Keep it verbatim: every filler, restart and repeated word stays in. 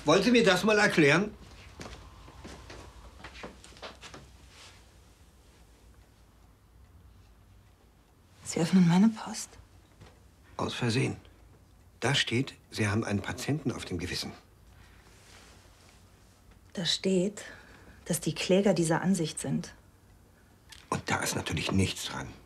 Wollen Sie mir das mal erklären? Sie öffnen meine Post? Aus Versehen. Da steht, Sie haben einen Patienten auf dem Gewissen. Da steht, dass die Kläger dieser Ansicht sind. Und da ist natürlich nichts dran.